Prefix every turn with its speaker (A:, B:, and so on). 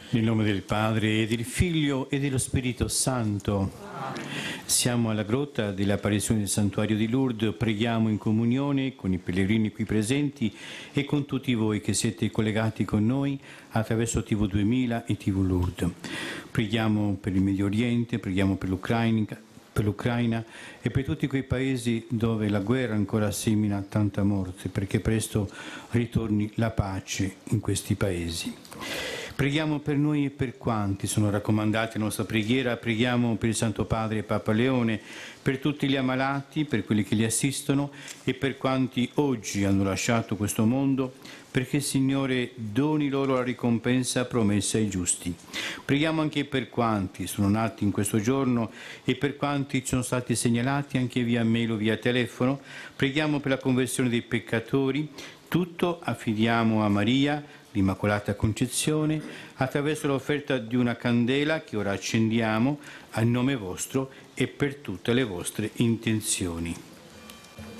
A: Nel nome del Padre, e del Figlio, e dello Spirito Santo. Siamo alla grotta dell'apparizione del Santuario di Lourdes. Preghiamo in comunione con i pellegrini qui presenti e con tutti voi che siete collegati con noi attraverso TV 2000 e TV Lourdes. Preghiamo per il Medio Oriente, preghiamo per l'Ucraina e per tutti quei paesi dove la guerra ancora semina tanta morte, perché presto ritorni la pace in questi paesi. Preghiamo per noi e per quanti sono raccomandati alla nostra preghiera. Preghiamo per il Santo Padre Papa Leone, per tutti gli ammalati, per quelli che li assistono e per quanti oggi hanno lasciato questo mondo, perché il Signore doni loro la ricompensa promessa ai giusti. Preghiamo anche per quanti sono nati in questo giorno e per quanti ci sono stati segnalati anche via mail o via telefono. Preghiamo per la conversione dei peccatori. Tutto affidiamo a Maria, l'Immacolata Concezione, attraverso l'offerta di una candela che ora accendiamo a nome vostro e per tutte le vostre intenzioni.